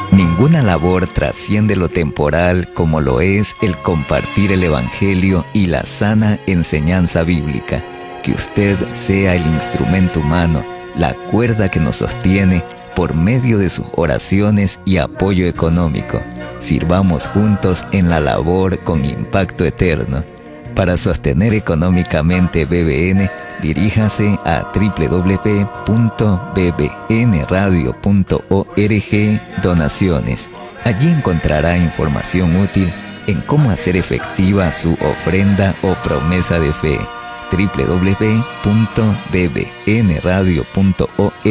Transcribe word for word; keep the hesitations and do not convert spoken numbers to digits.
Ninguna labor trasciende lo temporal como lo es el compartir el Evangelio y la sana enseñanza bíblica. Que usted sea el instrumento humano, la cuerda que nos sostiene por medio de sus oraciones y apoyo económico. Sirvamos juntos en la labor con impacto eterno. Para sostener económicamente B B N, diríjase a doble u doble u doble u punto b b n radio punto org Donaciones. Allí encontrará información útil en cómo hacer efectiva su ofrenda o promesa de fe. doble u doble u doble u punto b b n radio punto org